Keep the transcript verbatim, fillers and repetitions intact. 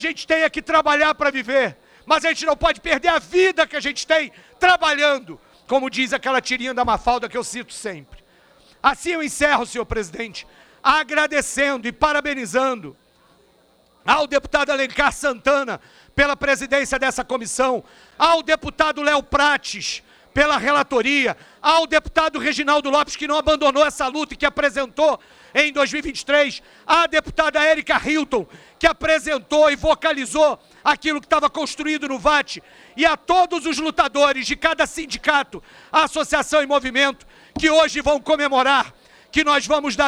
A gente tem é que trabalhar para viver, mas a gente não pode perder a vida que a gente tem trabalhando, como diz aquela tirinha da Mafalda que eu cito sempre. Assim eu encerro, senhor presidente, agradecendo e parabenizando ao deputado Alencar Santana pela presidência dessa comissão, ao deputado Léo Prates pela relatoria, ao deputado Reginaldo Lopes, que não abandonou essa luta e que apresentou em dois mil e vinte e três, à deputada Érica Hilton, que apresentou e vocalizou aquilo que estava construído no V A T, e a todos os lutadores de cada sindicato, associação e movimento, que hoje vão comemorar que nós vamos dar